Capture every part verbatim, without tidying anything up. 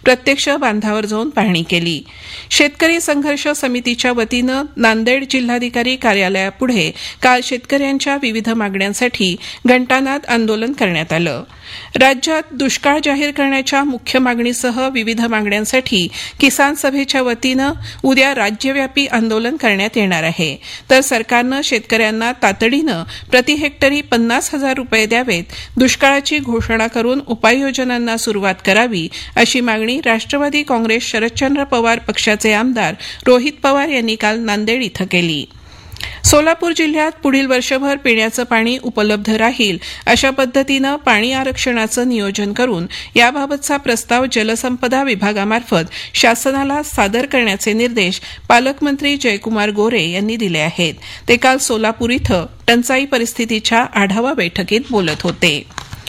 प्रत्यक्ष बांधावर जाऊन पाहणी केली. शेतकरी संघर्ष समितीच्या वतीनं नांदेड जिल्हाधिकारी कार्यालयापुढे काल शेतकऱ्यांच्या विविध मागण्यांसाठी घंटानाद आंदोलन करण्यात आलं. राज्यात दुष्काळ जाहीर करण्याच्या मुख्य मागणीसह विविध मागण्यांसाठी किसान सभेच्या वतीनं उद्या राज्यव्यापी आंदोलन करण्यात येणार आहे. तर सरकारनं शेतकऱ्यांना तातडीनं प्रति हेक्टरी पन्नास हजार रुपये द्यावेत, दुष्काळाची घोषणा करून उपाययोजनांना सुरुवात करावी अशी मागणी राष्ट्रवादी काँग्रेस शरदचंद्र पवार पक्षाचे आमदार रोहित पवार यांनी काल नांदेड इथं केली. सोलापूर जिल्ह्यात पुढील वर्षभर पिण्याचं पाणी उपलब्ध राहील अशा पद्धतीनं पाणी आरक्षणाचं नियोजन करून याबाबतचा प्रस्ताव जलसंपदा विभागामार्फत शासनाला सादर करण्याचे निर्देश पालकमंत्री जयकुमार गोरे यांनी दिले आहेत. ते काल सोलापूर इथं टंचाई परिस्थितीच्या आढावा बैठकीत बोलत होते.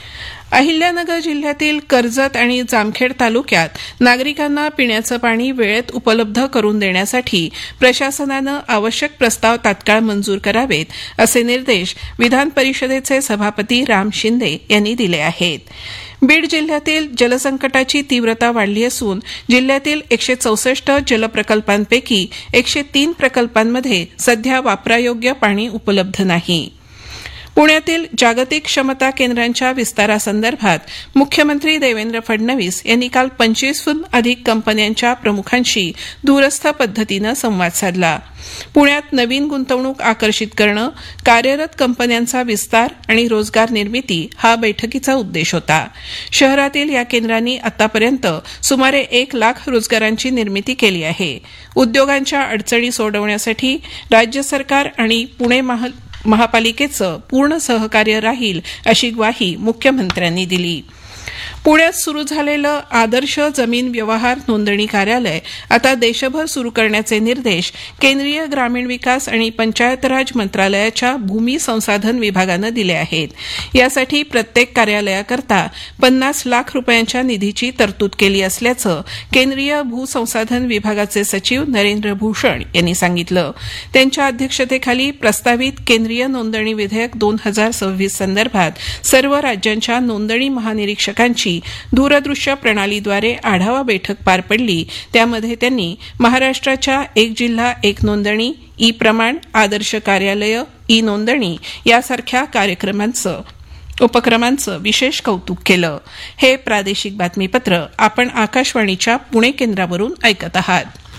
अहिल्यानगर जिल्ह्यातील कर्जत आणि जामखेड तालुक्यात नागरिकांना पिण्याचं पाणी वेळेत उपलब्ध करून देण्यासाठी प्रशासनानं आवश्यक प्रस्ताव तात्काळ मंजूर करावेत असे निर्देश विधान परिषदेचे सभापती राम शिंदे यांनी दिले आहेत. बीड जिल्ह्यातील जलसंकटाची तीव्रता वाढली असून जिल्ह्यातील एकशे चौसष्ट जलप्रकल्पांपैकी एकशे तीन प्रकल्पांमध्ये सध्या वापरायोग्य पाणी उपलब्ध नाही. पुण्यातील जागतिक क्षमता केंद्रांच्या विस्तारासंदर्भात मुख्यमंत्री देवेंद्र फडणवीस यांनी काल पंचवीसहून अधिक कंपन्यांच्या प्रमुखांशी दूरस्थ पद्धतीनं संवाद साधला. पुण्यात नवीन गुंतवणूक आकर्षित करणं, कार्यरत कंपन्यांचा विस्तार आणि रोजगार निर्मिती हा बैठकीचा उद्देश होता. शहरातील या केंद्रांनी आतापर्यंत सुमारे एक लाख रोजगारांची निर्मिती केली आहे. उद्योगांच्या अडचणी सोडवण्यासाठी राज्य सरकार आणि पुणे महापालिकेचं पूर्ण सहकार्य राहील अशी ग्वाही मुख्यमंत्र्यांनी दिली. पुण्यात सुरू झालेलं आदर्श जमीन व्यवहार नोंदणी कार्यालय आता देशभर सुरू करण्याचे निर्देश केंद्रीय ग्रामीण विकास आणि पंचायत राज मंत्रालयाच्या भूमी संसाधन विभागानं दिले आहेत. यासाठी प्रत्येक कार्यालयाकरता पन्नास लाख रुपयांच्या निधीची तरतूद केली असल्याचं केंद्रीय भूसंसाधन विभागाचे सचिव नरेंद्र भूषण यांनी सांगितलं. त्यांच्या अध्यक्षतेखाली प्रस्तावित केंद्रीय नोंदणी विधेयक दोन हजार सव्वीस संदर्भात सर्व राज्यांच्या नोंदणी महानिरीक्षकांची दूरदृश्य प्रणालीद्वारे आढावा बैठक पार पडली. त्यामध्ये त्यांनी महाराष्ट्राच्या एक जिल्हा एक नोंदणी, ई प्रमाण, आदर्श कार्यालय, ई नोंदणी यासारख्या कार्यक्रमांचं उपक्रमांचं विशेष कौतुक केलं. हे प्रादेशिक बातमीपत्र आपण आकाशवाणीच्या पुणे केंद्रावरून ऐकत आहात.